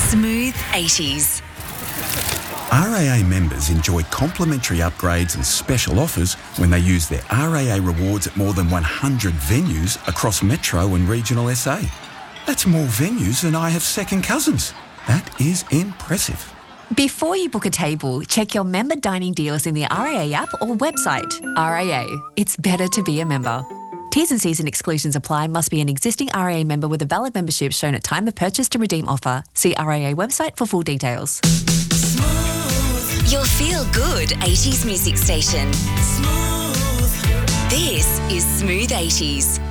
Smooth 80s. RAA members enjoy complimentary upgrades and special offers when they use their RAA rewards at more than 100 venues across Metro and regional SA. That's more venues than I have second cousins. That is impressive. Before you book a table, check your member dining deals in the RAA app or website. RAA, it's better to be a member. T's and C's and exclusions apply. Must be an existing RAA member with a valid membership shown at time of purchase to redeem offer. See RAA website for full details. Your feel-good 80s music station. Smooth. This is Smooth 80s.